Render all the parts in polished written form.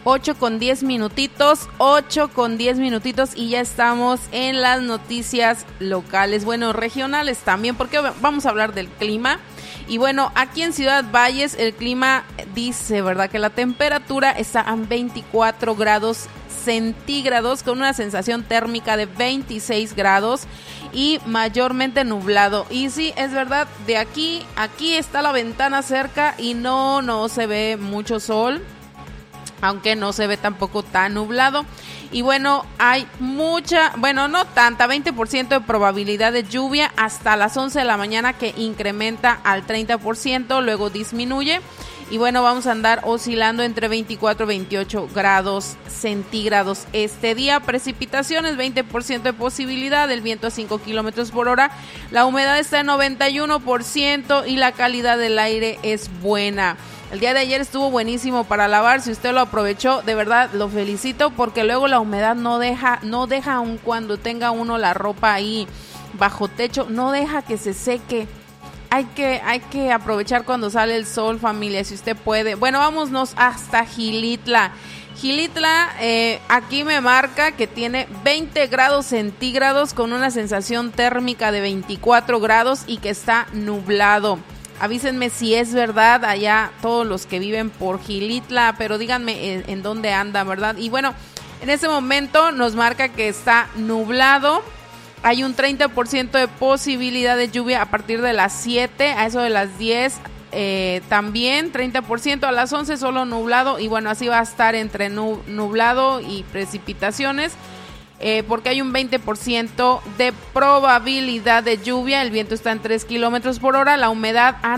8:10 y ya estamos en las noticias locales, bueno, regionales también, porque vamos a hablar del clima. Y bueno, aquí en Ciudad Valles el clima dice, ¿verdad?, que la temperatura está a 24 grados centígrados con una sensación térmica de 26 grados y mayormente nublado. Y sí, es verdad, de aquí está la ventana cerca y no se ve mucho sol, aunque no se ve tampoco tan nublado. Y bueno, hay no tanta, 20% de probabilidad de lluvia hasta las 11 de la mañana, que incrementa al 30%, luego disminuye. Y bueno, vamos a andar oscilando entre 24 y 28 grados centígrados este día. Precipitaciones, 20% de posibilidad, el viento a 5 kilómetros por hora. La humedad está en 91% y la calidad del aire es buena. El día de ayer estuvo buenísimo para lavar, si usted lo aprovechó, de verdad lo felicito, porque luego la humedad no deja aun cuando tenga uno la ropa ahí bajo techo, no deja que se seque. Hay que aprovechar cuando sale el sol, familia, si usted puede. Bueno, vámonos hasta Xilitla. Xilitla, aquí me marca que tiene 20 grados centígrados con una sensación térmica de 24 grados y que está nublado. Avísenme si es verdad allá todos los que viven por Xilitla, pero díganme en dónde anda, ¿verdad? Y bueno, en ese momento nos marca que está nublado. Hay un 30% de posibilidad de lluvia a partir de las 7, a eso de las 10 también 30%, a las 11 solo nublado. Y bueno, así va a estar entre nublado y precipitaciones. Porque hay un 20% de probabilidad de lluvia, el viento está en 3 kilómetros por hora, la humedad a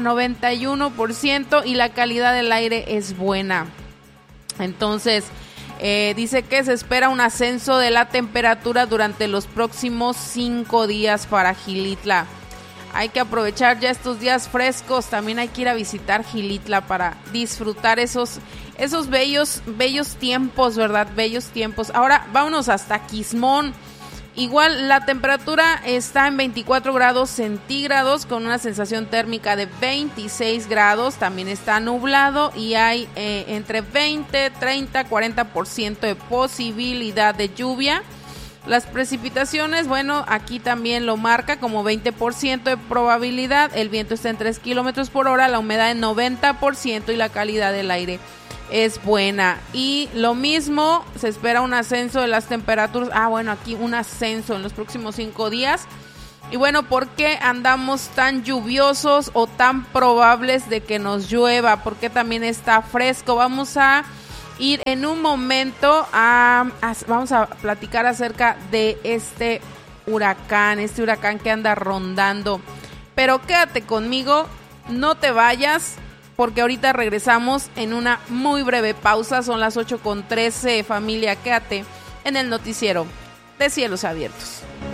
91% y la calidad del aire es buena. Entonces, dice que se espera un ascenso de la temperatura durante los próximos 5 días para Xilitla. Hay que aprovechar ya estos días frescos, también hay que ir a visitar Xilitla para disfrutar esos bellos tiempos, ¿verdad? Bellos tiempos. Ahora vámonos hasta Quismón. Igual la temperatura está en 24 grados centígrados con una sensación térmica de 26 grados. También está nublado y hay entre 20, 30, 40% de posibilidad de lluvia. Las precipitaciones, bueno, aquí también lo marca como 20% de probabilidad. El viento está en 3 kilómetros por hora, la humedad en 90% y la calidad del aire es buena. Y lo mismo, se espera un ascenso de las temperaturas. Aquí un ascenso en los próximos 5 días. Y bueno, ¿por qué andamos tan lluviosos o tan probables de que nos llueva? ¿Por qué también está fresco? Vamos a ir en un momento vamos a platicar acerca de este huracán que anda rondando. Pero quédate conmigo, no te vayas, porque ahorita regresamos en una muy breve pausa. Son las 8:13, familia, quédate en el noticiero de Cielos Abiertos.